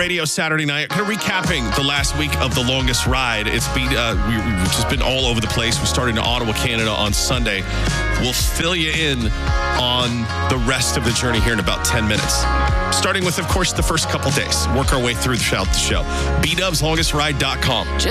radio Saturday night. Kind of recapping the last week of the longest ride. It's been we've just been all over the place. We started in Ottawa, Canada on Sunday. We'll fill you in on the rest of the journey here in about 10 minutes. Starting with, of course, the first couple days. Work our way through the show. BDubsLongestRide.com.